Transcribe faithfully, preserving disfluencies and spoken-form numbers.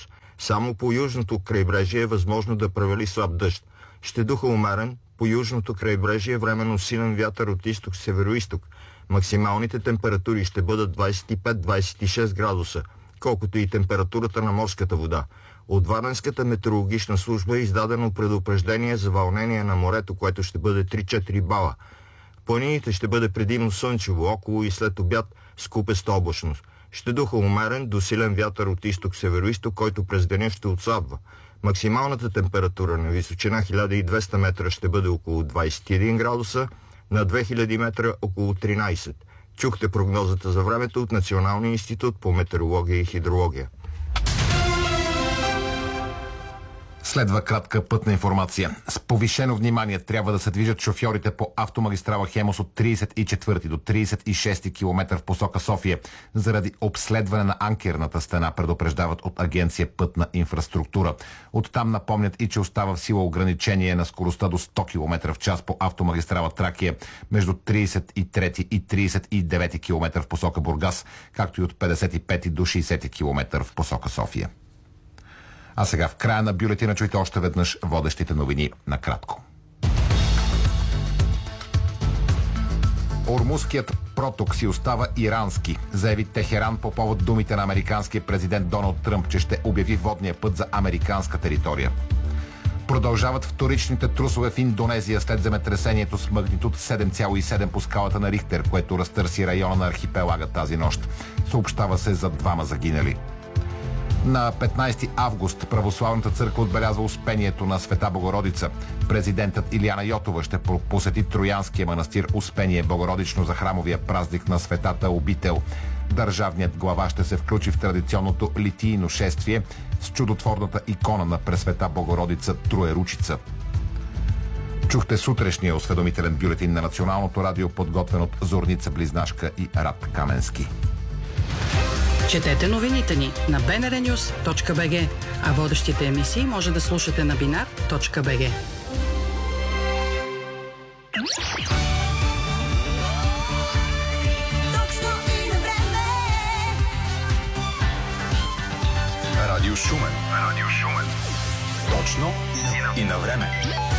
облачност. Само по южното крайбрежие е възможно да превали слаб дъжд. Ще духа умерен, по южното крайбрежие временно силен вятър от изток-североизток. Максималните температури ще бъдат двадесет и пет до двадесет и шест градуса, колкото и температурата на морската вода. От Варненската метеорологична служба е издадено предупреждение за вълнение на морето, което ще бъде три до четири бала. Планините ще бъде предимно слънчево, около и след обяд с купеста облачност. Ще духа умерен до силен вятър от изток-североизток, който през деня ще отслабва. Максималната температура на височина хиляда и двеста метра ще бъде около двадесет и един градуса, на две хиляди метра около тринадесет. Чухте прогнозата за времето от Националния институт по метеорология и хидрология. Следва кратка пътна информация. С повишено внимание трябва да се движат шофьорите по автомагистрала Хемус от тридесет и четвърти до тридесет и шести километър в посока София. Заради обследване на анкерната стена, предупреждават от Агенция Пътна инфраструктура. Оттам напомнят и, че остава в сила ограничение на скоростта до сто километра в час по автомагистрала Тракия между тридесет и трети и тридесет и девети километър в посока Бургас, както и от петдесет и пети до шейсети километър в посока София. А сега в края на бюлетина чуйте още веднъж водещите новини накратко. Ормузският проток си остава ирански, заяви Техеран по повод думите на американския президент Доналд Тръмп, че ще обяви водния път за американска територия. Продължават вторичните трусове в Индонезия след земетресението с магнитуд седем цяло и седем по скалата на Рихтер, което разтърси района на архипелага тази нощ. Съобщава се за двама загинали. На петнадесети август Православната църква отбелязва Успението на Света Богородица. Президентът Илияна Йотова ще посети Троянския манастир Успение Богородично за храмовия празник на Светата обител. Държавният глава ще се включи в традиционното литийно шествие с чудотворната икона на Пресвета Богородица Троеручица. Чухте сутрешния осведомителен бюлетин на Националното радио, подготвен от Зорница Близнашка и Рад Каменски. Четете новините ни на би ен ар нюс точка би джи, а водещите емисии може да слушате на бинар точка би джи. Радио Шумен. Радио Шумен. Точно и на време.